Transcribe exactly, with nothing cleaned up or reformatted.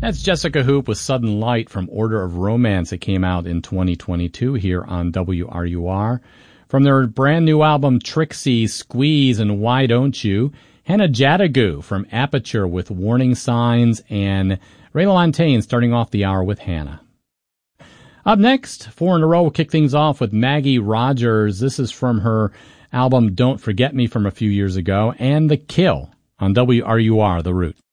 That's Jessica Hoop with Sudden Light from Order of Romance. It came out in twenty twenty-two here on W R U R. From their brand new album Trixie, Squeeze, and Why Don't You, Hannah Jadagoo from Aperture with Warning Signs, and Ray LaMontagne starting off the hour with Hannah. Up next, four in a row, we'll kick things off with Maggie Rogers. This is from her album Don't Forget Me from a few years ago, and The Kill on W R U R, The Root.